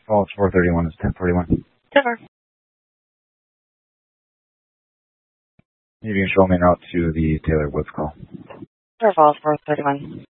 Falls 431 is 1041. Denver. You can show me en route to the Taylor Woods call. Denver Falls 431.